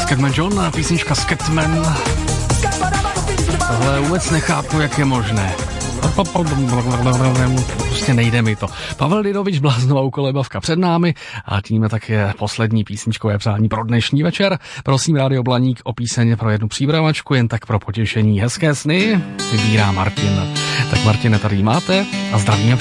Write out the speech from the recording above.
Scatman John, písnička Scatman. Tohle vůbec nechápu, jak je možné. Prostě nejde mi to. Pavel Didovič, Bláznová úkolebavka před námi a tím tak je poslední písničkové přání pro dnešní večer. Prosím Rádio Blaník o píseň pro jednu příbravačku, jen tak pro potěšení. Hezké sny vybírá Martin. Tak Martine, tady máte a zdravíme